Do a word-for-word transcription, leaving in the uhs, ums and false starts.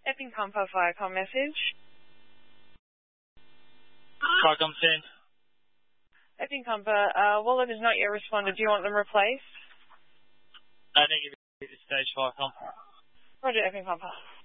Epping Pumper Firecom message. Firecom ten. Epping Pumper, uh, wallet has not yet responded. Do you want them replaced? I think it's stage Firecom. Roger, Epping Pumper.